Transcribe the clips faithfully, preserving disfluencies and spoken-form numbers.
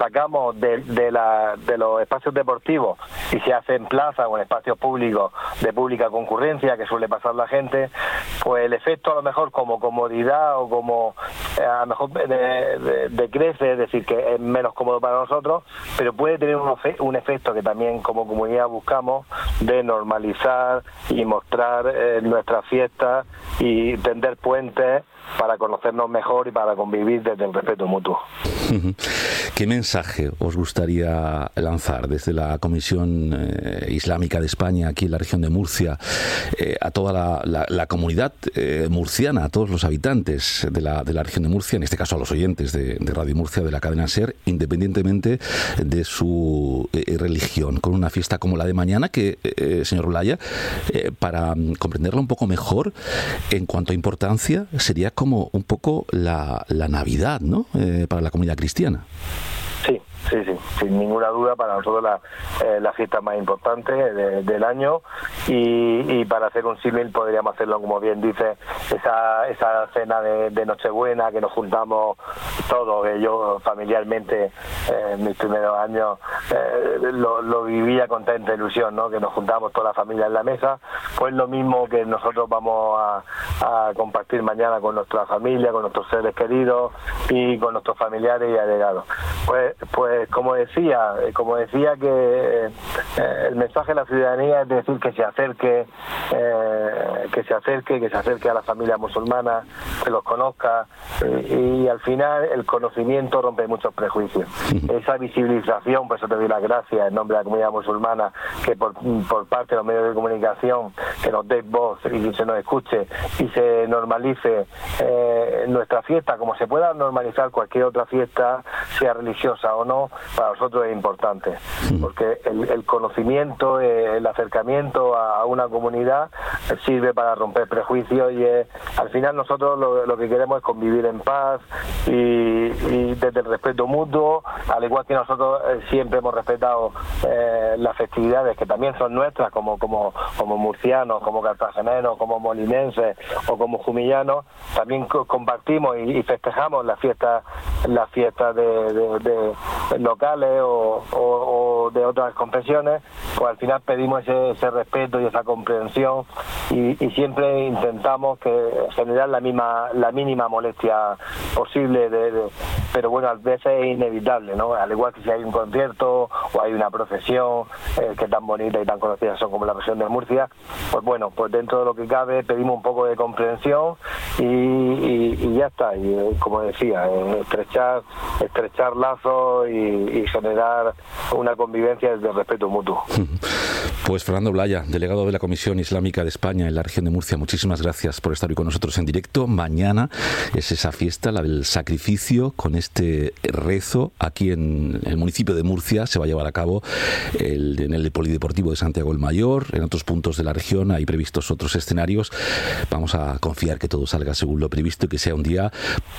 sacamos de, de, la, de los espacios deportivos y se hace en plaza o en espacios públicos de pública concurrencia, que suele pasar la gente, pues el efecto a lo mejor como comodidad o como eh, a lo mejor de, de, decrece, es decir, que es menos cómodo para nosotros, pero puede tener un, un efecto que también como comunidad buscamos de normalizar y mostrar eh, nuestras fiestas y tender puentes para conocernos mejor y para convivir desde el respeto mutuo. ¿Qué mensaje os gustaría lanzar desde la Comisión eh, Islámica de España, aquí en la región de Murcia, eh, a toda la, la, la comunidad eh, murciana, a todos los habitantes de la, de la región de Murcia, en este caso a los oyentes de, de Radio Murcia, de la cadena SER, independientemente de su eh, religión, con una fiesta como la de mañana, que, eh, señor Olaya, eh, para comprenderla un poco mejor, en cuanto a importancia, sería como un poco la, la Navidad, ¿no?, eh, para la comunidad cristiana. Sí, sí, sí, sin ninguna duda para nosotros la, eh, la fiesta más importante de, del año y, y para hacer un símil podríamos hacerlo, como bien dice, esa, esa cena de, de Nochebuena que nos juntamos todos, que yo familiarmente eh, en mis primeros años eh, lo, lo vivía con tanta ilusión, ¿no?, que nos juntábamos toda la familia en la mesa, pues lo mismo que nosotros vamos a, a compartir mañana con nuestra familia, con nuestros seres queridos y con nuestros familiares y allegados. Pues, pues como decía, como decía que eh, el mensaje de la ciudadanía es decir que se acerque, eh, que se acerque, que se acerque a la familia musulmana, que los conozca y, y al final el conocimiento rompe muchos prejuicios. Esa visibilización, por eso te doy las gracias en nombre de la comunidad musulmana, que por, por parte de los medios de comunicación que nos deis voz y que se nos escuche y se normalice eh, nuestra fiesta como se pueda normalizar cualquier otra fiesta, sea religiosa o no, para nosotros es importante, porque el, el conocimiento, el acercamiento a, a una comunidad sirve para romper prejuicios y eh, al final nosotros lo, lo que queremos es convivir en paz y, y desde el respeto mutuo, al igual que nosotros eh, siempre hemos respetado eh, las festividades que también son nuestras, como como como murcianos, como cartageneros, como molinenses o como jumillanos, también co- compartimos y, y festejamos las fiestas las fiestas de, de, de locales o, o, o de otras confesiones, pues al final pedimos ese, ese respeto y esa comprensión y, y siempre intentamos que generar la misma la mínima molestia posible, de, de, pero bueno, a veces es inevitable, ¿no? Al igual que si hay un concierto o hay una procesión eh, que tan bonita y tan conocida son como la región de Murcia, pues bueno, pues dentro de lo que cabe pedimos un poco de comprensión y, y, y ya está, y eh, como decía, eh, estrechar estrechar lazos y, y generar una convivencia desde el respeto mutuo. Pues Fernando Olaya, delegado de la Comisión Islámica de España en la región de Murcia, muchísimas gracias por estar hoy con nosotros en directo. Mañana es esa fiesta, la del sacrificio, con este rezo aquí en el municipio de Murcia. Se va a llevar a cabo el, en el Polideportivo de Santiago el Mayor. En otros puntos de la región hay previstos otros escenarios. Vamos a confiar que todo salga según lo previsto y que sea un día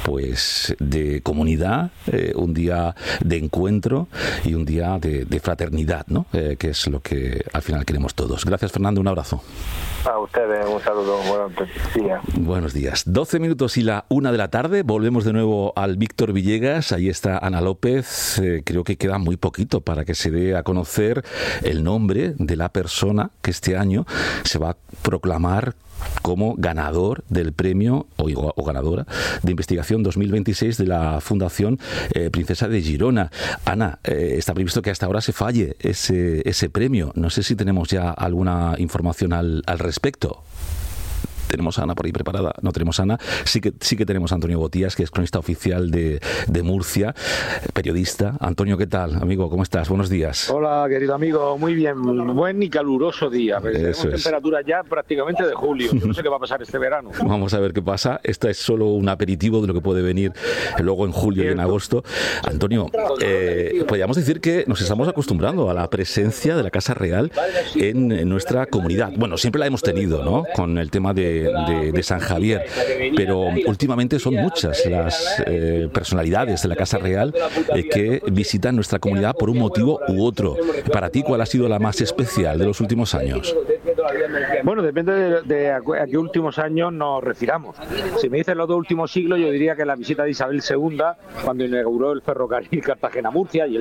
pues de comunidad, eh, un día de encuentro y un día de, de fraternidad, ¿no? Eh, que es lo que al final queremos todos. Gracias, Fernando, un abrazo. A ustedes un saludo, buenos días. Buenos días. doce minutos y la una de la tarde. Volvemos de nuevo al Víctor Villegas. Ahí está Ana López. Eh, creo que queda muy poquito para que se dé a conocer el nombre de la persona que este año se va a proclamar como ganador del premio o, o ganadora de investigación dos mil veintiséis de la Fundación eh, Princesa de Girona. Ana, eh, está previsto que hasta ahora se falle ese, ese premio. No sé si tenemos ya alguna información al, al respecto. Tenemos a Ana por ahí preparada. No tenemos a Ana. Sí que, sí que tenemos a Antonio Botías, que es cronista oficial de, de Murcia, periodista. Antonio, ¿qué tal, amigo? ¿Cómo estás? Buenos días. Hola, querido amigo. Muy bien. Buen y caluroso día. Tenemos temperaturas ya prácticamente de julio. Yo no sé qué va a pasar este verano. Vamos a ver qué pasa. Esto es solo un aperitivo de lo que puede venir luego en julio y en agosto. Antonio, eh, podríamos decir que nos estamos acostumbrando a la presencia de la Casa Real en, en nuestra comunidad. Bueno, siempre la hemos tenido, ¿no? Con el tema de De, de San Javier, pero últimamente son muchas las eh, personalidades de la Casa Real eh, que visitan nuestra comunidad por un motivo u otro. Para ti, ¿cuál ha sido la más especial de los últimos años? Bueno, depende de, de a, a qué últimos años nos refiramos. Si me dices los dos últimos siglos, yo diría que la visita de Isabel segunda, cuando inauguró el ferrocarril Cartagena-Murcia, y